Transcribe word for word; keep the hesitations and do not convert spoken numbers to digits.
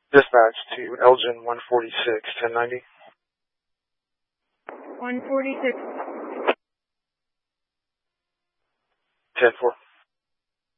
Dispatch to Elgin one forty-six, ten ninety. one forty-six. ten four.